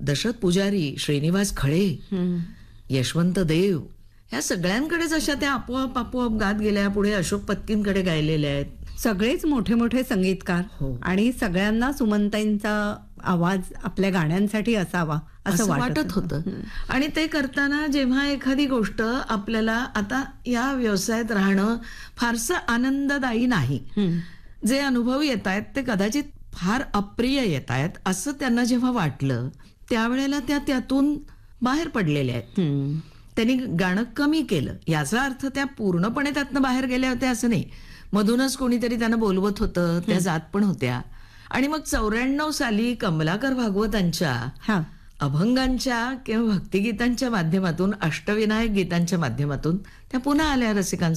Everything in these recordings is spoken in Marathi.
दशरथ पुजारी, श्रीनिवास खळे, यशवंत देव, ह्या सगळ्यांकडेच अशा त्या आपोआप गात गेल्या. पुढे अशोक पत्कींकडे गायलेल्या आहेत. सगळेच मोठे मोठे संगीतकार. हो. आणि सगळ्यांना सुमनताईंचा आवाज आपल्या गाण्यांसाठी असावा असं वाटत होतं. आणि ते करताना जेव्हा एखादी गोष्ट आपल्याला, आता या व्यवसायात राहणं फारसं आनंददायी नाही, जे अनुभव येत आहेत ते कदाचित फार अप्रिय येत आहेत असं त्यांना जेव्हा वाटलं, त्यावेळेला त्यातून बाहेर पडलेल्या आहेत. त्यांनी गाणं कमी केलं. याचा अर्थ त्या पूर्णपणे त्यातनं बाहेर गेल्या होत्या असं नाही. मधूनच कोणीतरी त्यांना बोलवत होतं, त्या जात पण होत्या. आणि मग 94 साली कमलाकर भागवतांच्या अभंगांच्या किंवा भक्तिगीतांच्या माध्यमातून, अष्टविनायक गीतांच्या माध्यमातून त्या पुन्हा आल्या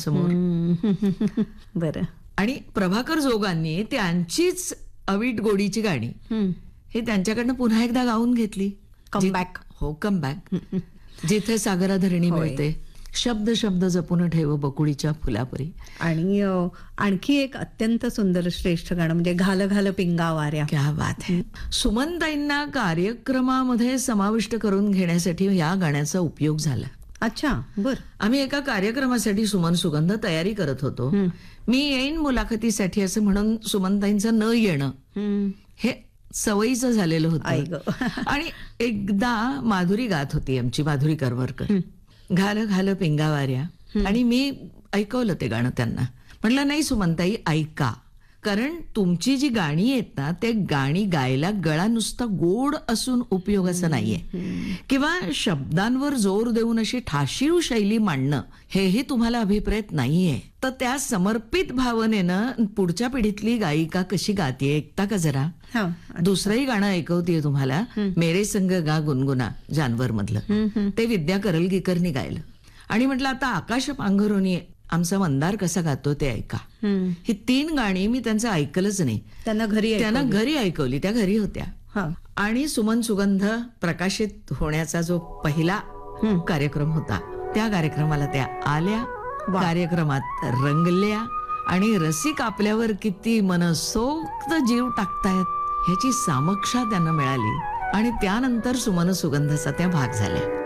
रसिकांसमोर. बरं. आणि प्रभाकर जोगांनी त्यांचीच अवीट गोडीची गाणी हे त्यांच्याकडनं पुन्हा एकदा गाऊन घेतली. कमबॅक. हो, कमबॅक. जिथे सागराधरणी मिळते, शब्द शब्द जपून ठेव बकुळीच्या फुलापरी. आणि आणखी एक अत्यंत सुंदर श्रेष्ठ गाणं म्हणजे घाल घाल पिंगा वाऱ्या. क्या बात आहे. सुमनताईंना कार्यक्रमामध्ये समाविष्ट करून घेण्यासाठी या गाण्याचा उपयोग झाला. अच्छा, बर. आम्ही एका कार्यक्रमासाठी सुमन सुगंध तयारी करत होतो. मी येईन मुलाखतीसाठी असं म्हणून सुमनताईंचं न येणं हे सवयीचं झालेलं होतं. आणि एकदा माधुरी गात होती, आमची माधुरी करवरकर, घाल घाल पिंगावाऱ्या. आणि मी ऐकवलं ते गाणं त्यांना. म्हटलं नाही सुमनताई, ऐका, कारण तुमची जी गाणी आहेत ना, ते गाणी गायला गळा नुसता गोड असून उपयोगाचं नाहीये, किंवा शब्दांवर जोर देऊन अशी ठाशीव शैली मांडणं हेही तुम्हाला अभिप्रेत नाहीये. तर त्या समर्पित भावनेनं पुढच्या पिढीतली गायिका कशी गातीये ऐकता का जरा. दुसरंही गाणं ऐकवतीये तुम्हाला, मेरे संग गा गुनगुना जानवर मधलं, ते विद्या करलगीकरनी गायलं. आणि म्हटलं आता आकाश पांघरुणी आमचा मंदार कसा गातो ते ऐका. ही 3 गाणी मी त्यांचं ऐकलंच नाही. त्यांना घरी ऐकवली. त्या घरी होत्या. आणि सुमन सुगंध प्रकाशित होण्याचा जो पहिला कार्यक्रम होता, त्या कार्यक्रमाला त्या आल्या, कार्यक्रमात रंगल्या. आणि रसिक आपल्यावर किती मनसोक्त जीव टाकतायत ह्याची सामक्षा त्यांना मिळाली. आणि त्यानंतर सुमन सुगंधाचा त्या भाग झाल्या.